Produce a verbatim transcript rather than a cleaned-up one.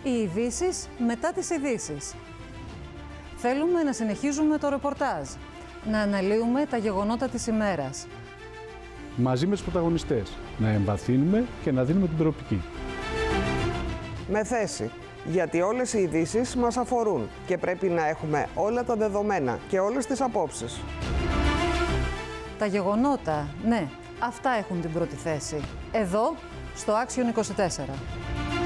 Οι ειδήσεις μετά τις ειδήσεις. Θέλουμε να συνεχίζουμε το ρεπορτάζ, να αναλύουμε τα γεγονότα της ημέρας. Μαζί με τους πρωταγωνιστές, να εμβαθύνουμε και να δίνουμε την προοπτική. Με θέση, γιατί όλες οι ειδήσεις μας αφορούν και πρέπει να έχουμε όλα τα δεδομένα και όλες τις απόψεις. Τα γεγονότα, ναι, αυτά έχουν την πρώτη θέση. Εδώ, στο Άξιον είκοσι τέσσερα.